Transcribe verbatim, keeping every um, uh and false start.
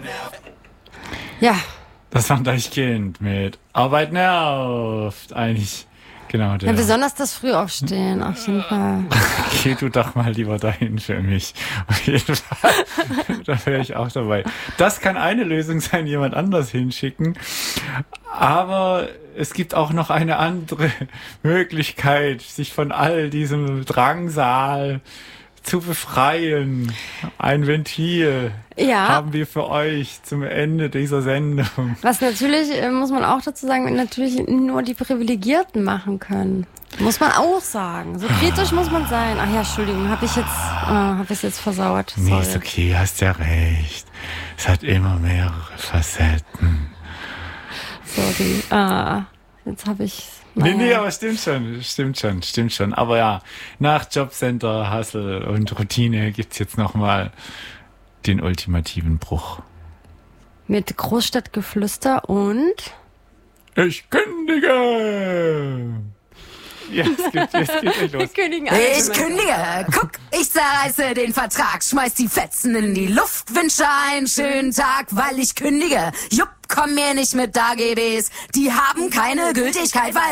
Ja. Das war Deichkind mit Arbeit nervt. Eigentlich, genau. Der. Ja, besonders das Frühaufstehen, auf jeden Fall. Geh du doch mal lieber dahin für mich. Auf jeden Fall. Da wäre ich auch dabei. Das kann eine Lösung sein, jemand anders hinschicken. Aber es gibt auch noch eine andere Möglichkeit, sich von all diesem Drangsal zu befreien. Ein Ventil ja. haben wir für euch zum Ende dieser Sendung. Was natürlich, muss man auch dazu sagen, natürlich nur die Privilegierten machen können. Muss man auch sagen. So kritisch muss man sein. Ach ja, Entschuldigung, habe ich jetzt, oh, habe ich jetzt versauert. Sorry. Nee, ist okay, hast ja recht. Es hat immer mehrere Facetten. Sorry. Ah, jetzt habe ich... Naja. Nee, nee, aber stimmt schon, stimmt schon, stimmt schon. Aber ja, nach Jobcenter, Hustle und Routine gibt's jetzt nochmal den ultimativen Bruch. Mit Großstadtgeflüster und... Ich kündige! Ja, es geht, es geht los. Ich kündige. Guck, ich zerreiße den Vertrag, schmeiß die Fetzen in die Luft, wünsche einen schönen Tag, weil ich kündige. Jupp, komm mir nicht mit A G Bs, die haben keine Gültigkeit, weil